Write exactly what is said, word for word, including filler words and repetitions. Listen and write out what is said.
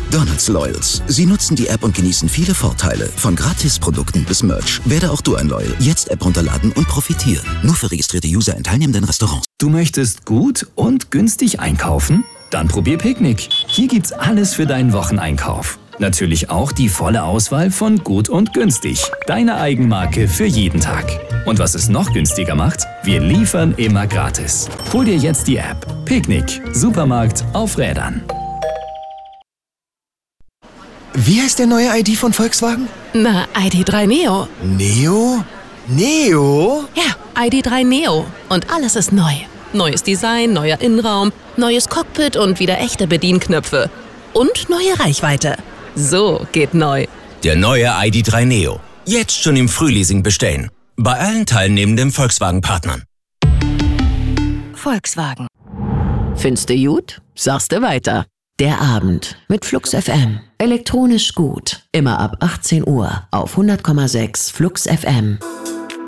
Donald's Loyals. Sie nutzen die App und genießen viele Vorteile. Von Gratisprodukten bis Merch. Werde auch du ein Loyal. Jetzt App runterladen und profitieren. Nur für registrierte User in teilnehmenden Restaurants. Du möchtest gut und günstig einkaufen? Dann probier Picknick. Hier gibt's alles für deinen Wocheneinkauf. Natürlich auch die volle Auswahl von gut und günstig. Deine Eigenmarke für jeden Tag. Und was es noch günstiger macht, wir liefern immer gratis. Hol dir jetzt die App. Picknick. Supermarkt auf Rädern. Wie heißt der neue I D von Volkswagen? Na, I D drei Neo. Neo? Neo? Ja, I D drei Neo. Und alles ist neu. Neues Design, neuer Innenraum, neues Cockpit und wieder echte Bedienknöpfe. Und neue Reichweite. So geht neu. Der neue I D drei Neo. Jetzt schon im Frühleasing bestellen. Bei allen teilnehmenden Volkswagen-Partnern. Volkswagen. Findest du gut? Sagst du weiter. Der Abend mit Flux F M. Elektronisch gut. Immer ab achtzehn Uhr auf hundert Komma sechs Flux F M.